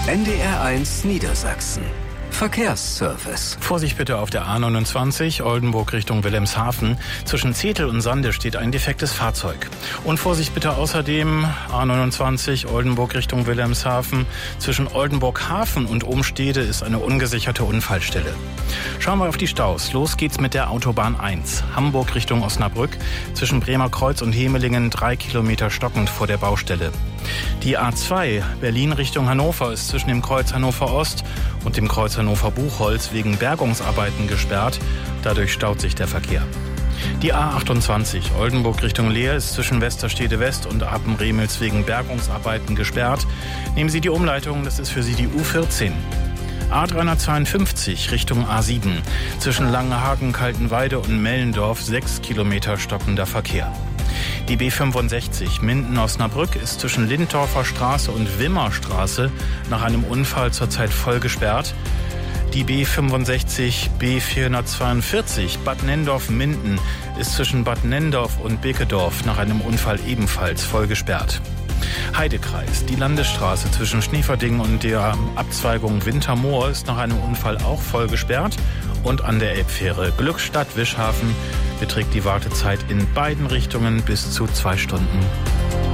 NDR1 Niedersachsen. Verkehrsservice. Vorsicht bitte auf der A29 Oldenburg Richtung Wilhelmshaven. Zwischen Zetel und Sande steht ein defektes Fahrzeug. Und Vorsicht bitte außerdem A29 Oldenburg Richtung Wilhelmshaven. Zwischen Oldenburg Hafen und Umstede ist eine ungesicherte Unfallstelle. Schauen wir auf die Staus. Los geht's mit der Autobahn 1. Hamburg Richtung Osnabrück. Zwischen Bremer Kreuz und Hemelingen 3 Kilometer stockend vor der Baustelle. Die A2 Berlin Richtung Hannover ist zwischen dem Kreuz Hannover Ost und dem Kreuz Hannover Buchholz wegen Bergungsarbeiten gesperrt. Dadurch staut sich der Verkehr. Die A28 Oldenburg Richtung Leer ist zwischen Westerstede West und Apen-Remels wegen Bergungsarbeiten gesperrt. Nehmen Sie die Umleitung, das ist für Sie die U14. A352 Richtung A7. Zwischen Langenhagen, Kaltenweide und Mellendorf 6 Kilometer stockender Verkehr. Die B65 Minden-Osnabrück ist zwischen Lindorfer Straße und Wimmerstraße nach einem Unfall zurzeit voll gesperrt. Die B65 B442 Bad Nendorf-Minden ist zwischen Bad Nendorf und Bekedorf nach einem Unfall ebenfalls voll gesperrt. Heidekreis, die Landesstraße zwischen Schneeverding und der Abzweigung Wintermoor ist nach einem Unfall auch voll gesperrt. Und an der Elbfähre Glückstadt-Wischhafen beträgt die Wartezeit in beiden Richtungen bis zu 2 Stunden.